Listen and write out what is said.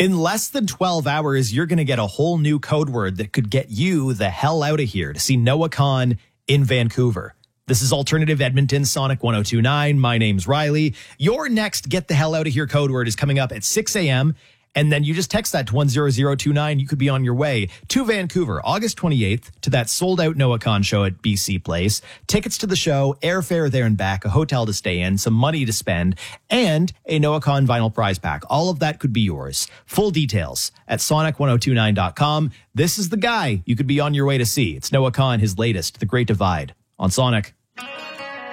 In less than 12 hours, you're going to get a whole new code word that could get you the hell out of here to see Noah Kahan in Vancouver. This is Alternative Edmonton, Sonic 102.9. My name's Riley. Your next get the hell out of here code word is coming up at 6 a.m. And then you just text that to 10029. You could be on your way to Vancouver, August 28th, to that sold-out Noah Kahan show at BC Place. Tickets to the show, airfare there and back, a hotel to stay in, some money to spend, and a Noah Kahan vinyl prize pack. All of that could be yours. Full details at sonic1029.com. This is the guy you could be on your way to see. It's Noah Kahan, his latest, The Great Divide, on Sonic.